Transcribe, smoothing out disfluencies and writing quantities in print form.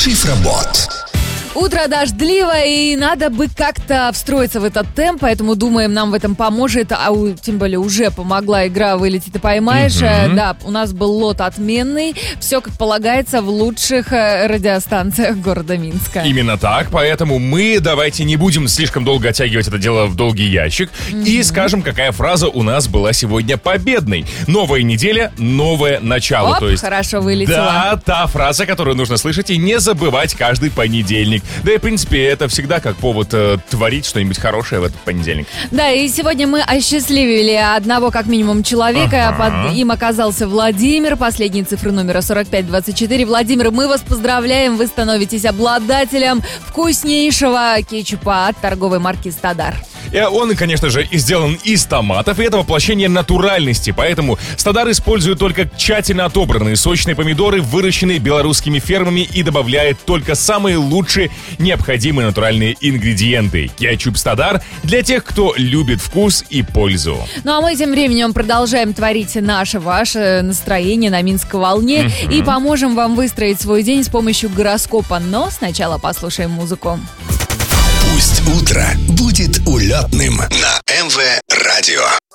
Шифробот. Утро дождливое, и надо бы как-то встроиться в этот темп, поэтому думаем, нам в этом поможет, тем более уже помогла игра «Вылети, ты поймаешь». Да, у нас был лот отменный, все как полагается в лучших радиостанциях города Минска. Именно так, поэтому мы давайте не будем слишком долго оттягивать это дело в долгий ящик и скажем, какая фраза у нас была сегодня победной. Новая неделя, новое начало. Оп, то есть, хорошо вылетела. Да, та фраза, которую нужно слышать и не забывать каждый понедельник. Да и, в принципе, это всегда как повод творить что-нибудь хорошее в этот понедельник. Да, и сегодня мы осчастливили одного как минимум человека. Под им оказался Владимир. Последние цифры номера 4524. Владимир, мы вас поздравляем. Вы становитесь обладателем вкуснейшего кетчупа от торговой марки «Стадар». Он, конечно же, и сделан из томатов, и это воплощение натуральности. Поэтому Стадар использует только тщательно отобранные сочные помидоры, выращенные белорусскими фермами, и добавляет только самые лучшие необходимые натуральные ингредиенты. Кетчуп Стадар для тех, кто любит вкус и пользу. Ну а мы тем временем продолжаем творить ваше настроение на Минской волне и поможем вам выстроить свой день с помощью гороскопа. Но сначала послушаем музыку. Пусть утро будет улетным на МВ Радио.